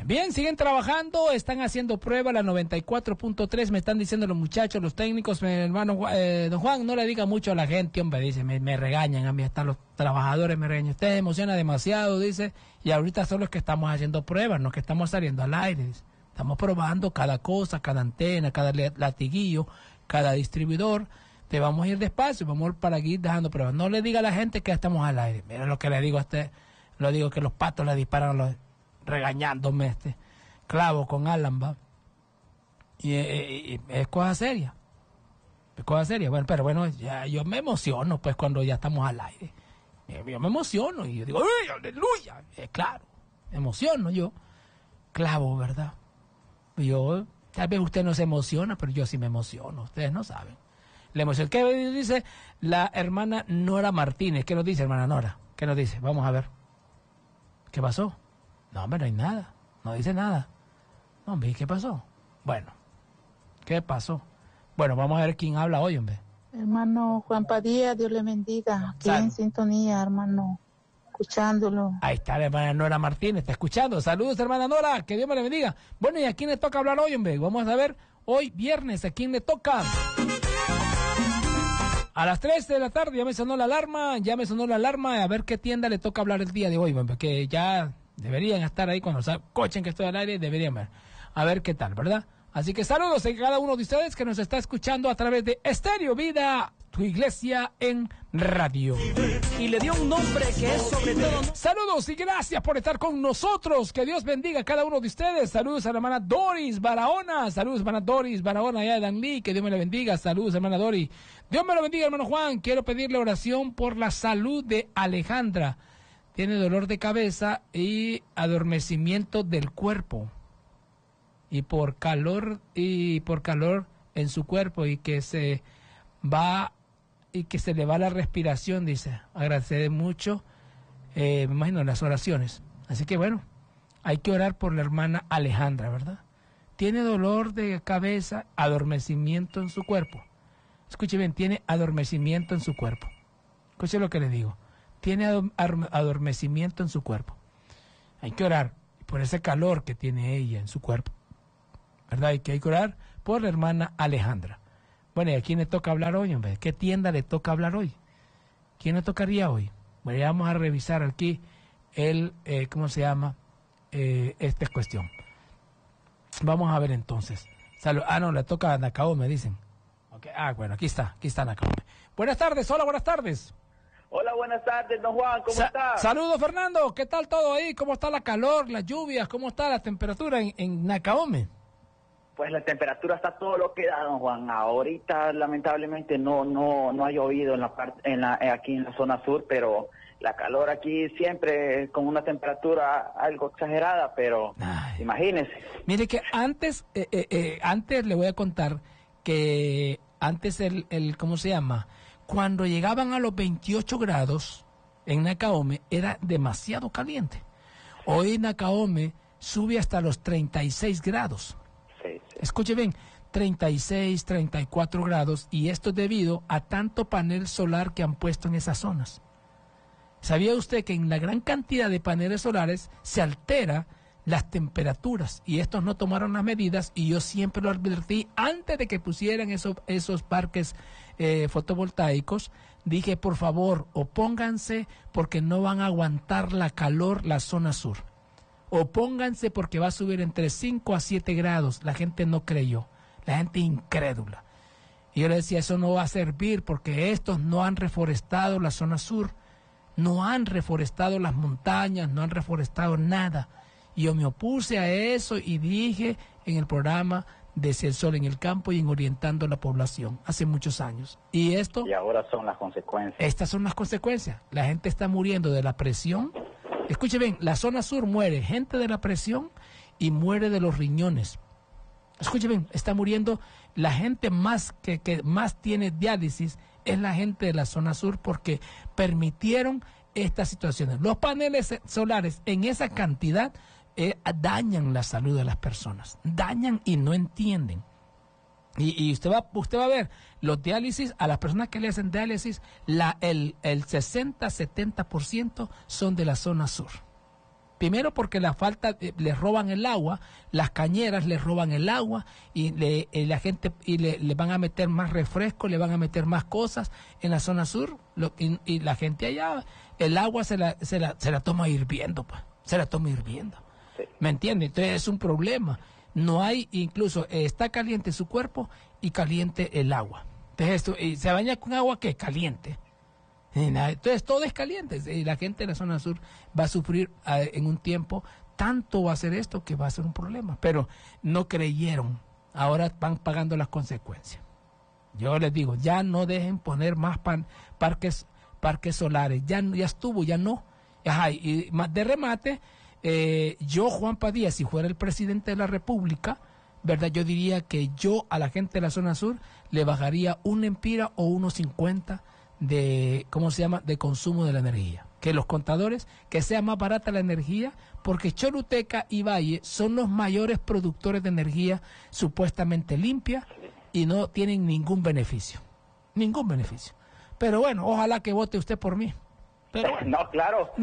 Bien, siguen trabajando, están haciendo prueba, la 94.3, me están diciendo los muchachos, los técnicos, mi hermano don Juan, no le diga mucho a la gente, hombre, dice, me regañan, a mí hasta los trabajadores me regañan, usted emociona demasiado, dice, y ahorita solo es que estamos haciendo pruebas, no que estamos saliendo al aire, dice. Estamos probando cada cosa, cada antena, cada latiguillo, cada distribuidor, te vamos a ir despacio, vamos a ir para aquí dejando pruebas, no le diga a la gente que estamos al aire, mira lo que le digo a usted, lo digo que los patos le disparan a los... regañándome clavo con Alan, va. Y es cosa seria. Es cosa seria. Bueno, pero bueno, ya yo me emociono pues cuando ya estamos al aire. Yo me emociono y yo digo, ¡uy, aleluya! Claro, me emociono yo. Clavo, ¿verdad? Yo, tal vez usted no se emociona, pero yo sí me emociono. Ustedes no saben. La emoción. ¿Qué dice la hermana Nora Martínez? ¿Qué nos dice, hermana Nora? ¿Qué nos dice? Vamos a ver. ¿Qué pasó? No, hombre, no hay nada. No dice nada. No, hombre, ¿qué pasó? Bueno, ¿qué pasó? Bueno, vamos a ver quién habla hoy, hombre. Hermano Juan Padilla, Dios le bendiga. Aquí en sintonía, hermano, escuchándolo. Ahí está la hermana Nora Martínez, está escuchando. Saludos, hermana Nora, que Dios me le bendiga. Bueno, ¿y a quién le toca hablar hoy, hombre? Vamos a ver, hoy viernes, ¿a quién le toca? A las 3 de la tarde ya me sonó la alarma, a ver qué tienda le toca hablar el día de hoy, hombre, que ya... deberían estar ahí cuando escuchen que estoy al aire, deberían ver. A ver qué tal, ¿verdad? Así que saludos a cada uno de ustedes que nos está escuchando a través de Estéreo Vida, tu iglesia en radio. Y le dio un nombre que es sobre todo... Saludos y gracias por estar con nosotros. Que Dios bendiga a cada uno de ustedes. Saludos a la hermana Doris Barahona. Saludos, hermana Doris Barahona, allá de Danlí. Que Dios me la bendiga. Saludos, hermana Doris. Dios me lo bendiga, hermano Juan. Quiero pedirle oración por la salud de Alejandra. Tiene dolor de cabeza y adormecimiento del cuerpo y por calor en su cuerpo y que se le va la respiración, dice. Agradece mucho, me imagino, las oraciones. Así que bueno, hay que orar por la hermana Alejandra, ¿verdad? Tiene dolor de cabeza, adormecimiento en su cuerpo. Escuche bien, tiene adormecimiento en su cuerpo. Escuche lo que le digo. Tiene adormecimiento en su cuerpo. Hay que orar por ese calor que tiene ella en su cuerpo, ¿verdad? Y que hay que orar por la hermana Alejandra. Bueno, ¿y a quién le toca hablar hoy, hombre? ¿Qué tienda le toca hablar hoy? ¿Quién le tocaría hoy? Bueno, ya vamos a revisar aquí ¿cómo se llama? Esta cuestión. Vamos a ver entonces. No, le toca a Nacaome, dicen. Okay. Bueno, aquí está Nacaome. Buenas tardes, hola, buenas tardes. Hola, buenas tardes, don Juan, ¿cómo está? Saludos, Fernando, ¿qué tal todo ahí? ¿Cómo está la calor, las lluvias? ¿Cómo está la temperatura en Nacaome? Pues la temperatura está todo lo que da, don Juan. Ahorita, lamentablemente, no ha llovido aquí en la zona sur, pero la calor aquí siempre con una temperatura algo exagerada, pero imagínese. Mire que antes le voy a contar que antes ¿cómo se llama? Cuando llegaban a los 28 grados en Nacaome era demasiado caliente. Hoy Nacaome sube hasta los 36 grados. Sí. Escuche bien, 36, 34 grados, y esto es debido a tanto panel solar que han puesto en esas zonas. ¿Sabía usted que en la gran cantidad de paneles solares se altera las temperaturas? Y estos no tomaron las medidas, y yo siempre lo advertí antes de que pusieran esos parques fotovoltaicos. Dije, por favor, opónganse porque no van a aguantar la calor la zona sur. Opónganse porque va a subir entre 5 a 7 grados. La gente no creyó, la gente incrédula. Y yo le decía, eso no va a servir porque estos no han reforestado la zona sur, no han reforestado las montañas, no han reforestado nada. Y yo me opuse a eso y dije en el programa de El Sol en el Campo y en Orientando a la Población hace muchos años. Y ahora son las consecuencias. Estas son las consecuencias. La gente está muriendo de la presión. Escuche bien, la zona sur muere gente de la presión y muere de los riñones. Escuche bien, está muriendo la gente más que más tiene diálisis, es la gente de la zona sur porque permitieron estas situaciones. Los paneles solares en esa cantidad dañan la salud de las personas, dañan y no entienden. Y usted va a ver los diálisis, a las personas que le hacen diálisis, el 60-70% son de la zona sur. Primero porque la falta, les roban el agua, las cañeras les roban el agua y la gente le van a meter más refresco, le van a meter más cosas en la zona sur y la gente allá, el agua se la toma hirviendo, pues, se la toma hirviendo. Sí. ¿Me entiende? Entonces es un problema. No hay, incluso está caliente su cuerpo y caliente el agua. Entonces esto, y se baña con agua que caliente. Entonces todo es caliente y la gente de la zona sur va a sufrir en un tiempo, tanto va a ser esto que va a ser un problema, pero no creyeron, ahora van pagando las consecuencias. Yo les digo, ya no dejen poner más parques solares, ya estuvo, ya no. Ajá, y de remate, yo, Juan Padilla, si fuera el presidente de la República, ¿verdad? Yo diría que yo a la gente de la zona sur le bajaría 1 empira o 1.50 de, ¿cómo se llama?, de consumo de la energía. Que los contadores, que sea más barata la energía, porque Choluteca y Valle son los mayores productores de energía supuestamente limpia y no tienen ningún beneficio. Ningún beneficio. Pero bueno, ojalá que vote usted por mí. Pero bueno. No, claro. No.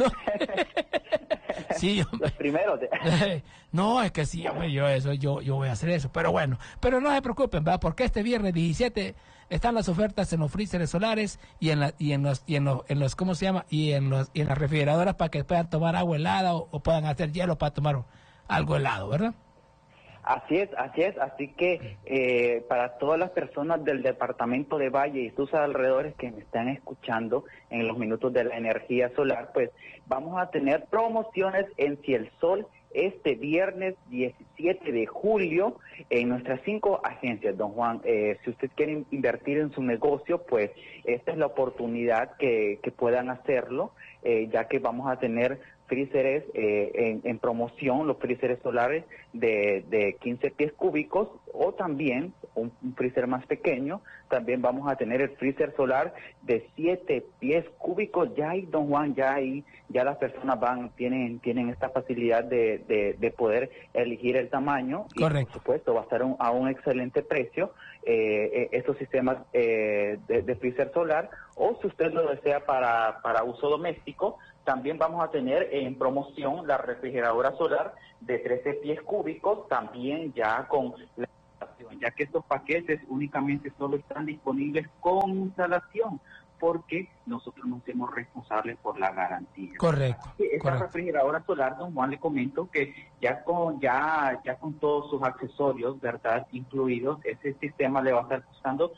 Sí, hombre. Los primeros. No, es que sí, hombre, yo voy a hacer eso. Pero bueno, pero no se preocupen, ¿verdad? Porque este viernes 17 están las ofertas en los freezers solares y en los ¿cómo se llama? Y en las refrigeradoras para que puedan tomar agua helada o puedan hacer hielo para tomar algo helado, ¿verdad? Así es. Así que para todas las personas del departamento de Valle y sus alrededores que me están escuchando en los minutos de la energía solar, pues vamos a tener promociones en Ciel Sol este viernes 17 de julio en nuestras 5 agencias, don Juan. Si usted quiere invertir en su negocio, pues esta es la oportunidad que puedan hacerlo, ya que vamos a tener freezeres en promoción, los freezeres solares de 15 pies cúbicos, o también un freezer más pequeño. También vamos a tener el freezer solar de 7 pies cúbicos. Ya ahí, don Juan, ya las personas tienen esta facilidad de poder elegir el tamaño. Correcto. Y por supuesto va a estar a un excelente precio estos sistemas de freezer solar, o si usted lo desea para uso doméstico, también vamos a tener en promoción la refrigeradora solar de 13 pies cúbicos, también ya con la instalación, ya que estos paquetes únicamente solo están disponibles con instalación, porque nosotros nos hacemos responsables por la garantía. Correcto. Esta refrigeradora solar, don Juan, le comento que ya con todos sus accesorios, ¿verdad?, incluidos, ese sistema le va a estar costando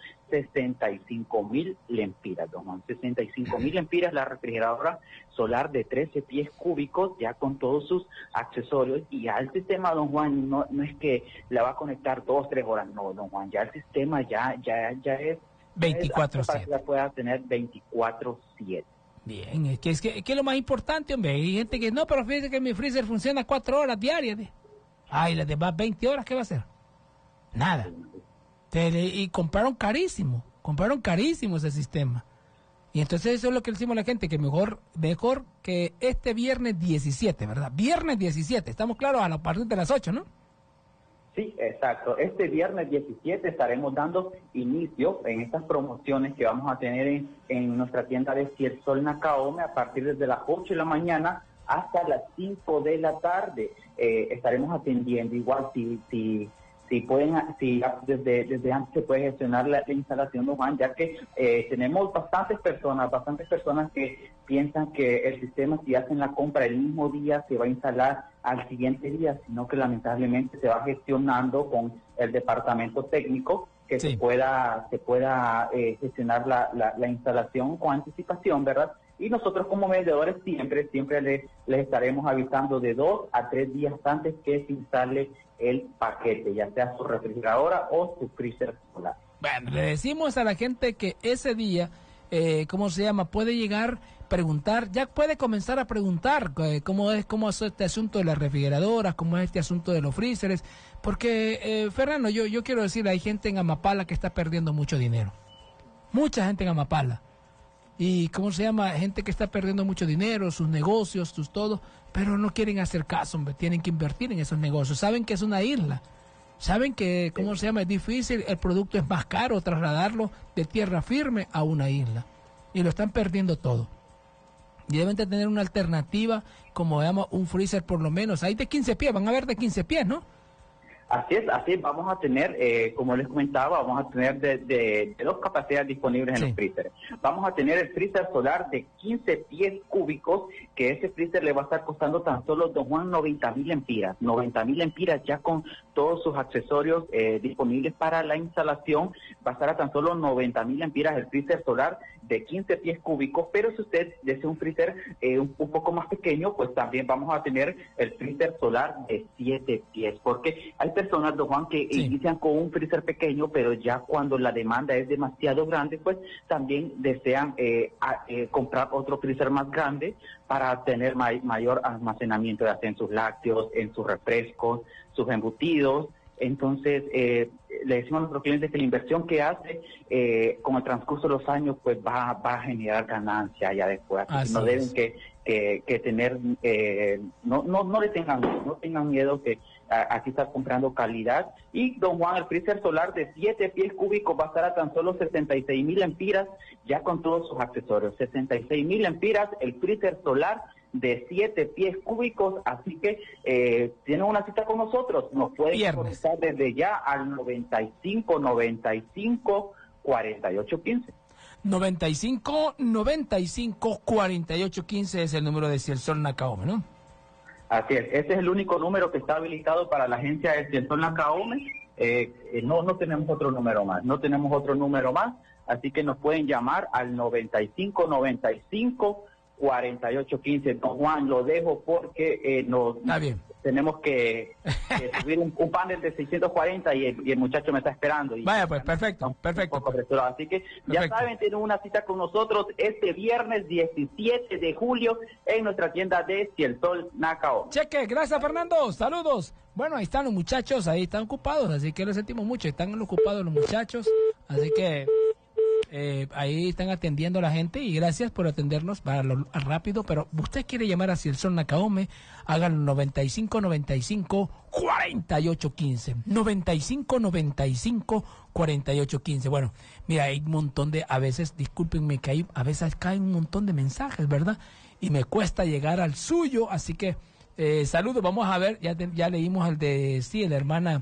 65,000 lempiras, don Juan. 65,000 lempiras la refrigeradora solar de 13 pies cúbicos, ya con todos sus accesorios. Y ya el sistema, don Juan, no es que la va a conectar 2-3 horas, no, don Juan, ya el sistema ya es 24/7. Para que la pueda tener 24/7. Bien, es que es lo más importante, hombre. Hay gente que no, pero fíjate que mi freezer funciona 4 horas diarias. Ay, las demás 20 horas, ¿qué va a hacer? Nada. Y compraron carísimo ese sistema. Y entonces eso es lo que le decimos a la gente, que mejor que este viernes 17, ¿verdad? Viernes 17, estamos claros, a partir de las 8, ¿no? Sí, exacto. Este viernes 17 estaremos dando inicio en estas promociones que vamos a tener en nuestra tienda de Ciel Sol Nacaome a partir desde las 8 de la mañana hasta las 5 de la tarde. Estaremos atendiendo igual si pueden, desde antes se puede gestionar la instalación, don Juan, ya que tenemos bastantes personas que piensan que el sistema, si hacen la compra el mismo día, se va a instalar al siguiente día, sino que lamentablemente se va gestionando con el departamento técnico que sí, se pueda gestionar la instalación con anticipación, ¿verdad? Y nosotros como vendedores siempre les estaremos avisando de 2 a 3 días antes que se instale el paquete, ya sea su refrigeradora o su freezer solar. Bueno, le decimos a la gente que ese día, ¿cómo se llama? Puede llegar, preguntar, ya puede comenzar a preguntar cómo es este asunto de las refrigeradoras, cómo es este asunto de los freezers, porque, Fernando, yo quiero decirle, hay gente en Amapala que está perdiendo mucho dinero. Mucha gente en Amapala. Y, ¿cómo se llama? Gente que está perdiendo mucho dinero, sus negocios, sus todo, pero no quieren hacer caso, hombre, tienen que invertir en esos negocios. Saben que es una isla, saben que, ¿cómo se llama? Es difícil, el producto es más caro trasladarlo de tierra firme a una isla. Y lo están perdiendo todo. Y deben de tener una alternativa, como digamos, un freezer por lo menos. Hay de 15 pies, van a haber de 15 pies, ¿no? Así es, vamos a tener, como les comentaba, vamos a tener de dos capacidades disponibles en los freezers. Vamos a tener el freezer solar de 15 pies cúbicos, que ese freezer le va a estar costando tan solo, don Juan, 90.000 lempiras. 90.000 lempiras ya con todos sus accesorios disponibles para la instalación. Va a estar a tan solo 90.000 lempiras el freezer solar de 15 pies cúbicos, pero si usted desea un freezer un poco más pequeño, pues también vamos a tener el freezer solar de 7 pies, porque hay personas, don Juan, que inician con un freezer pequeño, pero ya cuando la demanda es demasiado grande, pues también desean comprar otro freezer más grande para tener mayor almacenamiento, ya sea en sus lácteos, en sus refrescos, sus embutidos. Entonces, le decimos a nuestros clientes que la inversión que hace con el transcurso de los años, pues va a generar ganancia ya después. Así no deben que tener, no tengan miedo, que aquí está comprando calidad. Y don Juan, el freezer solar de 7 pies cúbicos va a estar a tan solo 66.000 lempiras, ya con todos sus accesorios. 66.000 lempiras, el freezer solar de 7 pies cúbicos, así que tienen una cita con nosotros, nos pueden contactar desde ya al 95 95 48 15. 95 95 48 15 es el número de Cielsol Nacaome, ¿no? Así es, ese es el único número que está habilitado para la agencia de Cielsol Nacaome. No tenemos otro número más, así que nos pueden llamar al 95 95 48 15. Don Juan, lo dejo porque tenemos que subir un panel de 640 y el muchacho me está esperando. Vaya, pues, perfecto. Así que ya saben, tienen una cita con nosotros este viernes 17 de julio en nuestra tienda de Cielsol Nacaome. Cheque, gracias, Fernando, saludos. Bueno, ahí están los muchachos, ahí están ocupados, así que lo sentimos mucho, están ocupados los muchachos, así que ahí están atendiendo a la gente y gracias por atendernos para lo rápido, pero usted quiere llamar a Cielsol Nacaome, háganlo 95 95 48 15, 95 95 48 15. Bueno, mira, hay un montón de, a veces, discúlpenme que a veces caen un montón de mensajes, ¿verdad? Y me cuesta llegar al suyo, así que saludos, vamos a ver, ya leímos el de, la hermana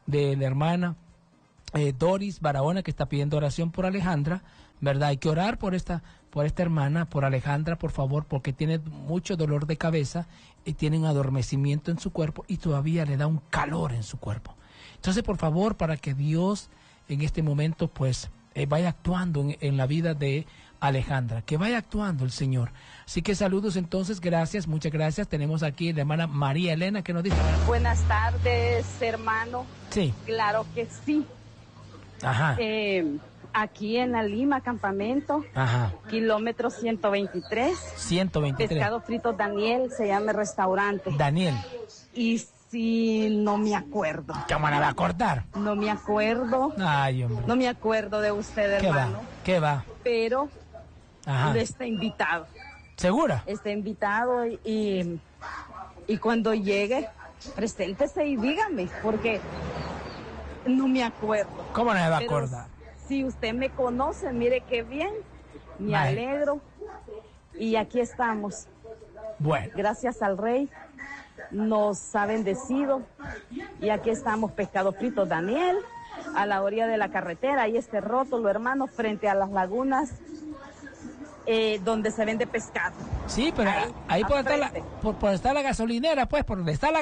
Doris Barahona, que está pidiendo oración por Alejandra, ¿verdad? Hay que orar por esta hermana, por Alejandra, por favor, porque tiene mucho dolor de cabeza y tiene un adormecimiento en su cuerpo y todavía le da un calor en su cuerpo. Entonces, por favor, para que Dios en este momento, pues, vaya actuando en la vida de Alejandra, que vaya actuando el Señor. Así que saludos entonces, gracias, muchas gracias. Tenemos aquí la hermana María Elena, que nos dice. Buenas tardes, hermano. Sí. Claro que sí. Ajá. Aquí en la Lima, campamento, ajá, kilómetro 123. 123. Pescado frito Daniel, se llama el restaurante. Daniel. Y si no me acuerdo. ¿Cómo la va a cortar? No me acuerdo. Ay, hombre. No me acuerdo de usted, hermano. ¿Qué va? Pero ajá, está invitado. ¿Segura? Está invitado y cuando llegue, preséntese y dígame, porque no me acuerdo. ¿Cómo no me va a acordar? Si usted me conoce, mire qué bien, me alegro y aquí estamos. Bueno. Gracias al Rey, nos ha bendecido y aquí estamos, Pescado Frito Daniel, a la orilla de la carretera, ahí este rótulo, hermano, frente a las lagunas donde se vende pescado. Sí, pero ahí por está la gasolinera, pues, por donde está la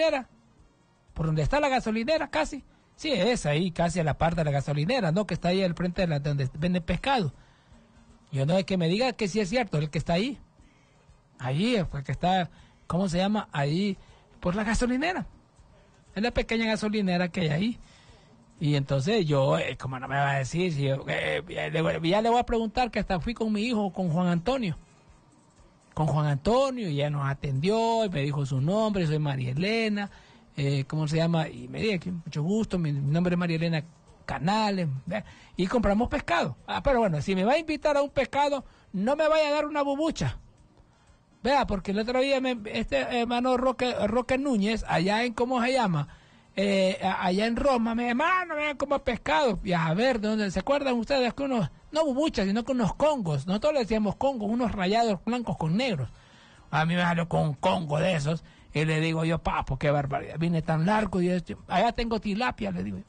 gasolinera, casi. Sí, es ahí, casi a la parte de la gasolinera, ¿no? Que está ahí al frente de donde venden pescado. Yo no es que me diga que sí es cierto, el que está ahí. Allí, el que está, ¿cómo se llama? Ahí, por la gasolinera. Es la pequeña gasolinera que hay ahí. Y entonces yo, como no me va a decir, si yo, ya le voy a preguntar, que hasta fui con mi hijo, con Juan Antonio. Y ya nos atendió, y me dijo su nombre, soy María Elena. ¿Cómo se llama? Y me dijo, mucho gusto, mi nombre es María Elena Canales, y compramos pescado. Pero bueno, si me va a invitar a un pescado, no me vaya a dar una bubucha. Vea, porque el otro día este hermano Roque Núñez, allá en, ¿cómo se llama? allá en Roma, me hermano, vean cómo pescado. Y a ver, ¿de dónde se acuerdan ustedes que unos, no bubuchas, sino que unos congos? Nosotros le decíamos congos, unos rayados blancos con negros. A mí me salió con un congo de esos. Y le digo yo, papo, qué barbaridad. Vine tan largo y allá tengo tilapia, le digo yo.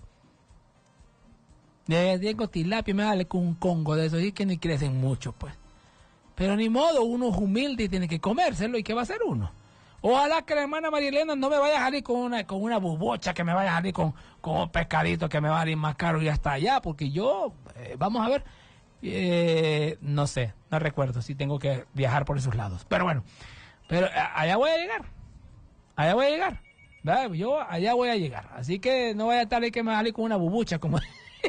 Allá tengo tilapia, me sale con un congo de esos. Y que ni crecen mucho, pues. Pero ni modo, uno es humilde y tiene que comérselo. ¿Y qué va a hacer uno? Ojalá que la hermana María Elena no me vaya a salir con una bubocha, que me vaya a salir con un pescadito que me va a salir más caro y hasta allá, porque yo, vamos a ver, no sé, no recuerdo si tengo que viajar por esos lados. Pero bueno, pero allá voy a llegar, ¿verdad? Yo allá voy a llegar, así que no vaya a estar ahí que me va a salir con una bubucha, como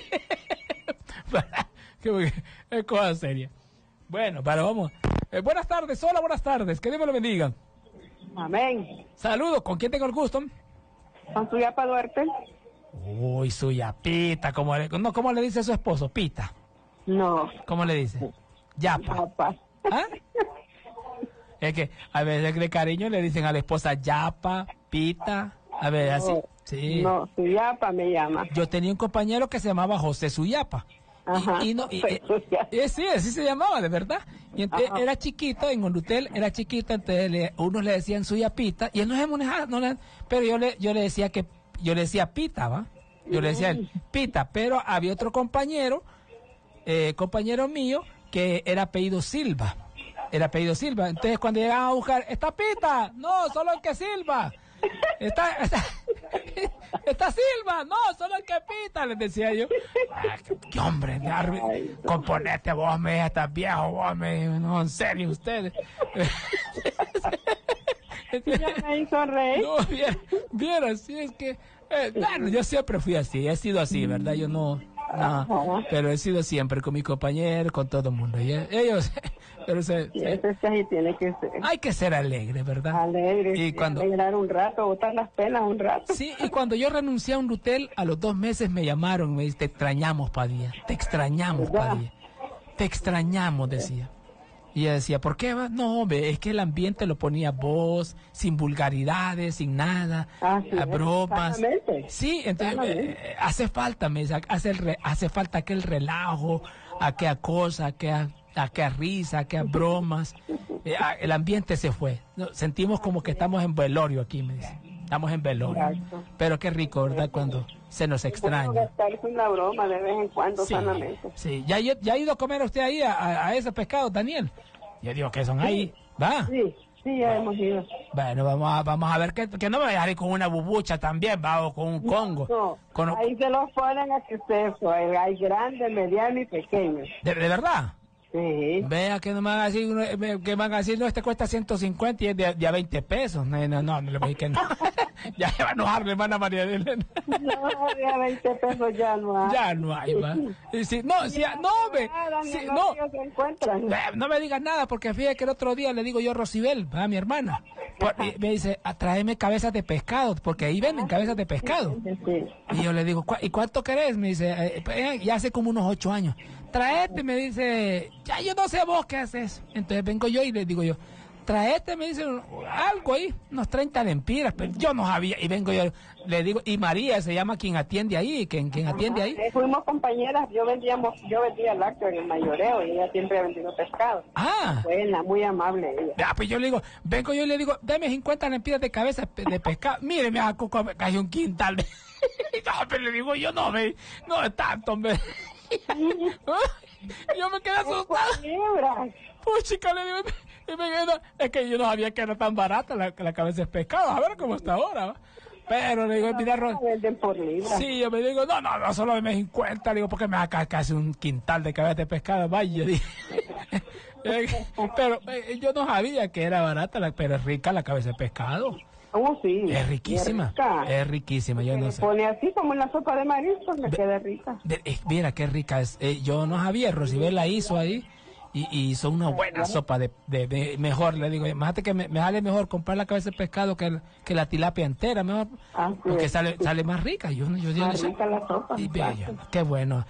es cosa seria. Bueno, pero vamos. Buenas tardes, hola, buenas tardes, que Dios me lo bendiga. Amén. Saludos, ¿con quién tengo el gusto? Con Suyapa Duarte. Uy, Suyapita, ¿cómo le dice a su esposo? Pita. No. ¿Cómo le dice? Yapa. Yapa. ¿Ah? Es que a veces de cariño le dicen a la esposa Yapa, Pita, a ver, así. Sí. No, Suyapa me llama. Yo tenía un compañero que se llamaba José Suyapa. Ajá. Sí, así se llamaba, de verdad. Y entonces era chiquito, en Ondutel era chiquito, entonces unos le decían Suyapita, y él no se manejaba, pero yo le decía Pita, ¿va? Yo le decía Pita, pero había otro compañero mío, que era apellido Silva. Entonces cuando llegaban a buscar, ¿está Pita? No, solo el que Silva. Está Silva, no, solo el que pita, les decía yo. ¿Qué hombre? Componete vos, me estás viejo, vos, no, en serio, ustedes. Ya me hizo reír. No, bien, así es que, bueno, yo siempre fui así, he sido así, ¿verdad? Yo no, pero he sido siempre con mis compañeros, con todo el mundo. Y ellos, pero eso es que así tiene que ser. Hay que ser alegre, ¿verdad? Alegre, y cuando, alegrar un rato, botar las penas un rato. Sí, y cuando yo renuncié a un hotel, a los 2 meses me llamaron, me dice, te extrañamos, Padilla, te extrañamos, Padilla, te extrañamos, decía. Y ella decía, ¿por qué va? No, hombre, es que el ambiente lo ponía vos, sin vulgaridades, sin nada, bromas. Sí, entonces hace falta, me dice, hace falta aquel relajo, aquella cosa, aquella risa, aquellas bromas. El ambiente se fue. Sentimos como que estamos en velorio aquí, me dice. Estamos en velorio. Exacto. Pero qué rico, ¿verdad? Cuando se nos extraña. Gastarse una broma de vez en cuando, sí, sanamente. Sí, ¿Ya ha ido a comer usted ahí a ese pescado, Daniel? Yo digo que son ahí, ¿va? Sí, ya hemos ido. Bueno, vamos a ver que no me vaya a ir con una bubucha también, va, o con un congo. No, ahí se los ponen a que ustedes hay grandes, medianos y pequeños. ¿De verdad? Sí. Vea que no me van a decir, no, este cuesta 150 y es de a 20 pesos. No le voy a decir que no. Ya se va a enojar la hermana María Elena. No, de a 20 pesos ya no hay. Ya no hay, va. No me digas nada, porque fíjate que el otro día le digo yo a Rosibel, a mi hermana, me dice, tráeme cabezas de pescado, porque ahí venden cabezas de pescado. Sí. Y yo le digo, ¿y cuánto querés? Me dice, ya hace como unos 8 años. Traete, me dice, ya yo no sé vos qué haces. Entonces vengo yo y le digo yo, traete, me dice, algo ahí, unos 30 lempiras, pero yo no sabía. Y vengo yo, le digo, y María se llama quien atiende ahí, quien atiende ahí. Fuimos compañeras, yo vendía lácteos en el mayoreo y ella siempre ha vendido pescado. Buena, muy amable ella. Ya, pues yo le digo, vengo yo y le digo, deme 50 lempiras de cabeza de pescado. Mire, me sacó casi un quintal. No, pero le digo, yo no es tanto, hombre. Yo me quedé asustado. Pues chica, le digo, es que yo no sabía que era tan barata la cabeza de pescado. A ver cómo está ahora, ¿va? Pero le digo, mira, venden por libra. Sí, yo me digo, no, solo deme 50, le digo, porque me saca casi un quintal de cabeza de pescado, vaya, pero yo no sabía que era barata, pero es rica la cabeza de pescado. Oh, sí. Es riquísima. Es riquísima, yo no sé. Pone así como en la sopa de mariscos, me queda rica. Mira qué rica es. Yo no sabía, Rosibel la hizo ahí y hizo una buena sopa de mejor, le digo. Imagínate que me sale mejor comprar la cabeza de pescado que la tilapia entera, mejor. Porque sale más rica. Yo más rica la sopa. Qué bueno.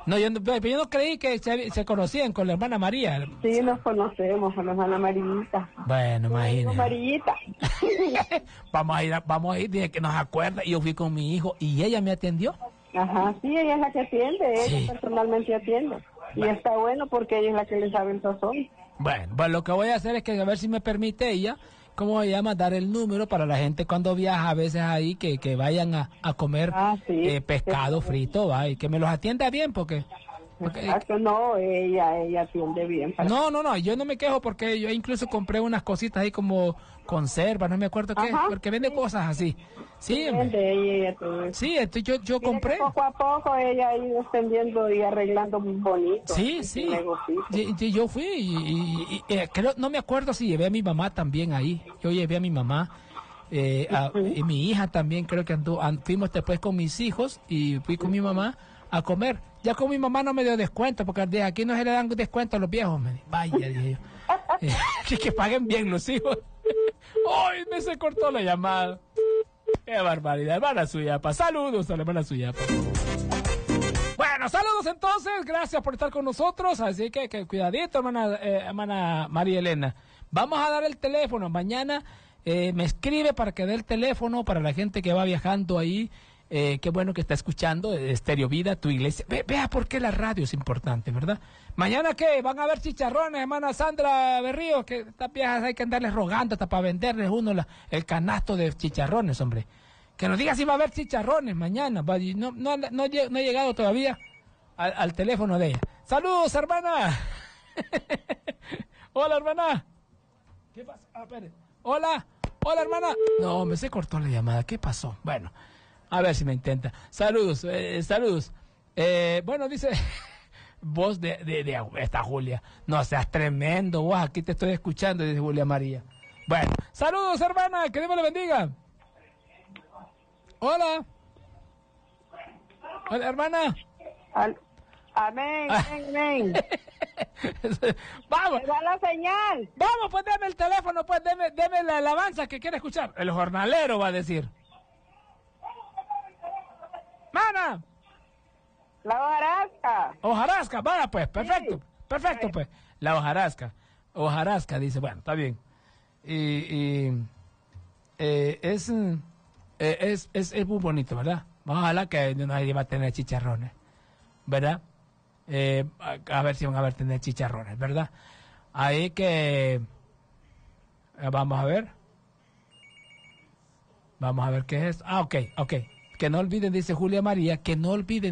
No, yo no creí que se conocían con la hermana María. Sí, nos conocemos con la hermana Amarillita. Bueno, imagínate. Amarillita. vamos a ir, dije que nos acuerda. Y yo fui con mi hijo y ella me atendió. Ajá, sí, ella es la que atiende, Sí. ella personalmente atiende. Y está bueno porque ella es la que le sabe el sazón. Bueno, pues lo que voy a hacer es que a ver si me permite ella, ¿cómo se llama? Dar el número para la gente cuando viaja a veces ahí, que vayan a comer pescado frito, va, y que me los atienda bien, porque No, ella atiende bien. No, yo no me quejo porque yo incluso compré unas cositas ahí como conservas, no me acuerdo qué, porque vende cosas así. Sí, sí, yo compré. Poco a poco ella ha ido extendiendo y arreglando muy bonito. Sí. Yo fui y creo, no me acuerdo si llevé a mi mamá también ahí. Yo llevé a mi mamá. Y mi hija también creo que fuimos después con mis hijos y fui con mi mamá a comer. Ya con mi mamá no me dio descuento porque de aquí no se le dan descuento a los viejos. Vaya, dije yo. Que paguen bien los hijos. ¡Ay! Me se cortó la llamada. ¡Qué barbaridad! Hermana Suyapa. Saludos a la hermana Suyapa. Bueno, saludos entonces. Gracias por estar con nosotros. Así que cuidadito, hermana María Elena. Vamos a dar el teléfono. Mañana me escribe para que dé el teléfono para la gente que va viajando ahí. Qué bueno que está escuchando Estéreo Vida, tu iglesia. Vea por qué la radio es importante, ¿verdad? Mañana, ¿qué? Van a haber chicharrones, hermana Sandra Berrío, que estas viejas hay que andarles rogando hasta para venderles uno el canasto de chicharrones, hombre. Que nos diga si va a haber chicharrones mañana. No he llegado todavía al teléfono de ella. ¡Saludos, hermana! Hola, hermana. ¿Qué pasa? Espere. Hola, hermana. No, me se cortó la llamada. ¿Qué pasó? Bueno. A ver si me intenta. Saludos, saludos. Bueno, dice, voz de esta Julia. No seas tremendo, vos aquí te estoy escuchando, dice Julia María. Bueno, saludos, hermana, que Dios me le bendiga. Hola. Hola, hermana. Amén, amén. Vamos. Me da la señal. Vamos, pues deme el teléfono, pues deme la alabanza que quiere escuchar. El jornalero va a decir. ¡Mana! La hojarasca. Hojarasca, vaya pues, perfecto. Sí. Perfecto, pues. La hojarasca. Hojarasca, dice, bueno, está bien. Es muy bonito, ¿verdad? Ojalá que nadie va a tener chicharrones, ¿verdad? A ver si van a tener chicharrones, ¿verdad? Ahí que... vamos a ver. Vamos a ver qué es. Ah, ok. Que no olviden, dice Julia María, que no olviden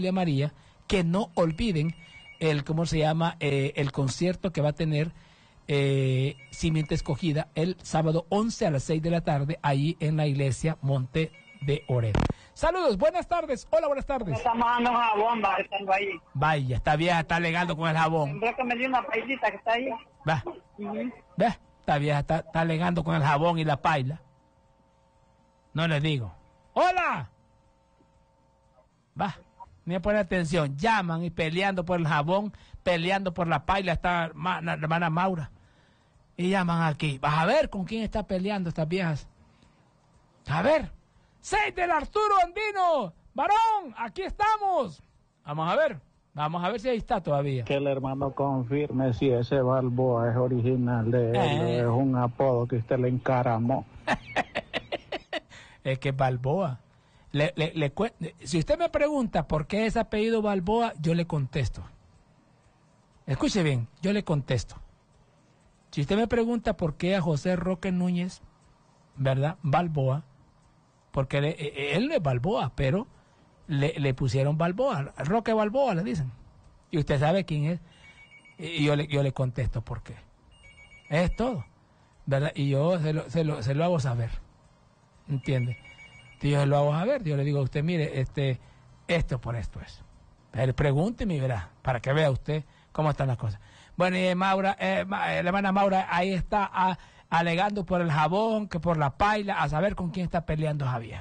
¿cómo se llama? El concierto que va a tener Simiente Escogida el sábado 11 a las 6 de la tarde, ahí en la iglesia Monte de Oret. Saludos, buenas tardes. Hola, buenas tardes. Estamos dando jabón, tengo ahí. Vaya, esta vieja está alegando con el jabón. Tendré que me dio una pailita que está ahí. Va. ¿Ves? Esta vieja está alegando con el jabón y la paila. No les digo. ¡Hola! Va, me pone atención. Llaman y peleando por el jabón, peleando por la paila, está la hermana Maura. Y llaman aquí. Vas a ver con quién está peleando estas viejas. A ver. 6 del Arturo Andino. Varón, aquí estamos. Vamos a ver si ahí está todavía. Que el hermano confirme si ese Balboa es original de él, es un apodo que usted le encaramó. Es que Balboa. Si usted me pregunta por qué es apellido Balboa, yo le contesto. Escuche bien, yo le contesto. Si usted me pregunta por qué a José Roque Núñez, ¿verdad? Balboa, porque él es Balboa, pero le pusieron Balboa, Roque Balboa le dicen. Y usted sabe quién es. Y yo le contesto por qué. Es todo, ¿verdad? Y yo se lo hago saber. ¿Entiende? Yo se lo hago saber. Yo le digo a usted, mire, esto por esto es. Pero pregúnteme y verá, para que vea usted cómo están las cosas. Bueno, y Maura, la hermana Maura ahí está alegando por el jabón, que por la paila, a saber con quién está peleando Javier.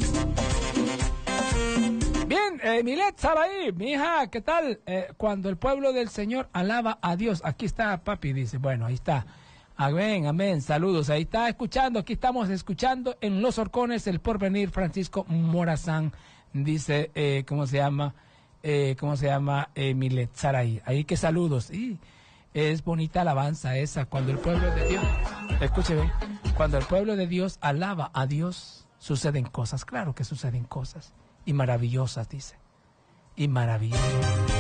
Bien, Milet, Saraí, mi hija, ¿qué tal? Cuando el pueblo del Señor alaba a Dios, aquí está papi, dice, bueno, ahí está. Amén, amén, saludos, ahí está escuchando, aquí estamos escuchando en Los Horcones, el Porvenir, Francisco Morazán, dice, ¿cómo se llama? ¿cómo se llama? Milet Saray. Ahí que saludos. Y es bonita alabanza esa, cuando el pueblo de Dios, escúcheme, cuando el pueblo de Dios alaba a Dios, suceden cosas, claro que suceden cosas, y maravillosas, dice, y maravillosas.